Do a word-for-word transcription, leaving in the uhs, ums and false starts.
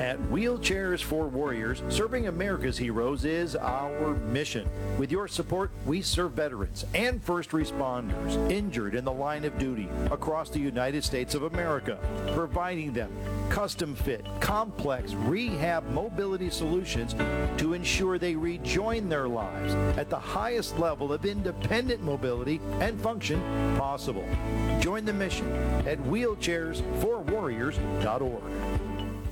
At Wheelchairs for Warriors, serving America's heroes is our mission. With your support, we serve veterans and first responders injured in the line of duty across the United States of America, providing them custom-fit, complex rehab mobility solutions to ensure they rejoin their lives at the highest level of independent mobility and function possible. Join the mission at wheelchairs for warriors dot org.